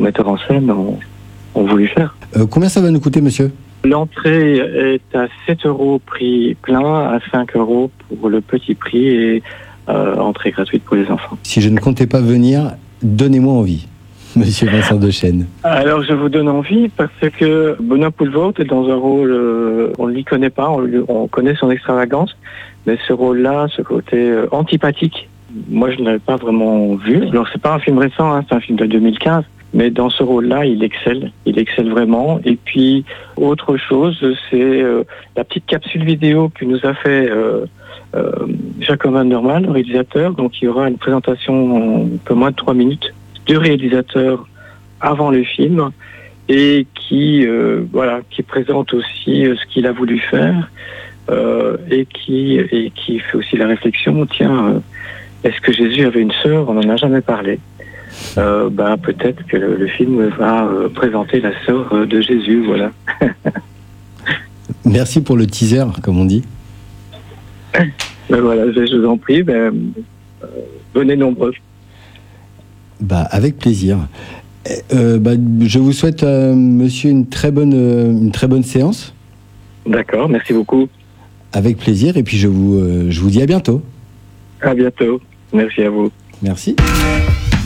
metteurs en scène ont voulu faire. Combien ça va nous coûter, monsieur ? L'entrée est à 7 € prix plein, à 5 € pour le petit prix et entrée gratuite pour les enfants. Si je ne comptais pas venir, donnez-moi envie, monsieur Vincent Dechaine. Alors je vous donne envie parce que Benoît Poelvoort est dans un rôle, on ne l'y connaît pas, on connaît son extravagance, mais ce rôle-là, ce côté antipathique, moi je ne l'avais pas vraiment vu. Alors c'est pas un film récent, c'est un film de 2015. Mais dans ce rôle-là, il excelle vraiment. Et puis, autre chose, c'est la petite capsule vidéo que nous a fait Jacob Van Norman, le réalisateur. Donc, il y aura une présentation en un peu moins de 3 minutes du réalisateur avant le film et qui présente aussi ce qu'il a voulu faire et qui fait aussi la réflexion, est-ce que Jésus avait une sœur ? On n'en a jamais parlé. Peut-être que le film va présenter la sœur de Jésus, voilà. Merci pour le teaser, comme on dit. Voilà, je vous en prie, venez nombreux. Avec plaisir. Je vous souhaite, monsieur, une très bonne séance. D'accord, merci beaucoup. Avec plaisir, et puis je vous dis à bientôt. À bientôt, merci à vous. Merci.